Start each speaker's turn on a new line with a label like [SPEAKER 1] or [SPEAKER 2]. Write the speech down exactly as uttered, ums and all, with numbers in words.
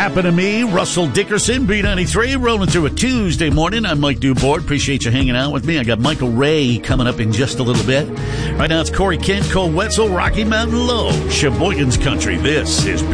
[SPEAKER 1] Happened to Me, Russell Dickerson, B ninety-three, rolling through a Tuesday morning. I'm Mike Dubord. Appreciate you hanging out with me. I got Michael Ray coming up in just a little bit. Right now it's Corey Kent, Cole Wetzel, Rocky Mountain Low, Sheboygan's Country. This is